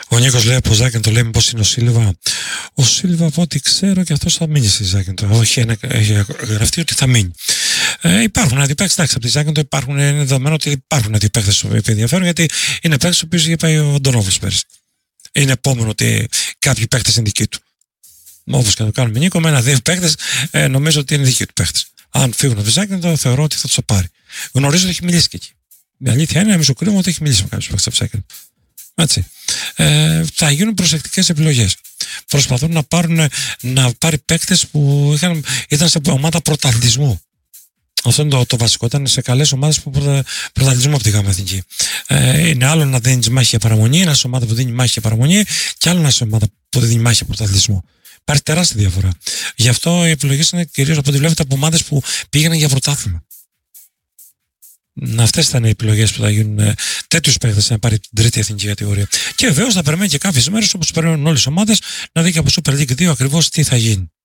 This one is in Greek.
Ο Νίκος λέει από Ζάκεντρο, λέει πώς είναι ο Σίλβα. Ο Σίλβα, από ό,τι ξέρω, και αυτός θα μείνει στη Ζάκεντρο. Όχι, έχει γραφτεί ότι θα μείνει. Υπάρχουν αντιπαίκτες, εντάξει, από τη Ζάκεντρο είναι δεδομένο ότι υπάρχουν αντιπαίκτες που ενδιαφέρουν, γιατί είναι παίκτες ο οποίος είχε πάει ο Αντωνόβος πέρυσι. Είναι επόμενο ότι κάποιοι παίκτες είναι δικοί του. Όπως και να το κάνουμε Νίκο, με ένα-δύο παίκτες, νομίζω ότι είναι δικοί του παίκτες. Αν φύγουν από τη Ζάκεντρο, θεωρώ ότι θα τους πάρει. Γνωρίζω ότι έχει μιλήσει και εκεί. Η αλήθεια είναι, εμείς κρύβουμε ότι έχει μιλήσει με κάποιους παίκτες από τη Ζάκεντρο. Έτσι. Θα γίνουν προσεκτικές επιλογές. Προσπαθούν να πάρει παίκτες που ήταν σε ομάδα πρωταθλητισμού. Αυτό είναι το βασικό. Ήταν σε καλές ομάδες που πρωταθλητισμού από τη ΓΑΜΑ Εθνική. Είναι άλλο να δίνει μάχη για παραμονή, ένα σε ομάδα που δίνει μάχη για παραμονή, και άλλο ένα σε ομάδα που δίνει μάχη για πρωταθλητισμό. Υπάρχει τεράστια διαφορά. Γι' αυτό οι επιλογές είναι κυρίως από ό,τι βλέπετε από ομάδες που πήγαιναν για πρωτάθλημα. Αυτές ήταν οι επιλογές που θα γίνουν τέτοιους παίκτες να πάρει την τρίτη εθνική κατηγορία. Και βεβαίως θα περιμένει και κάποιες μέρες, όπως περιμένουν όλες οι ομάδες, να δει και από Super League 2 ακριβώς τι θα γίνει.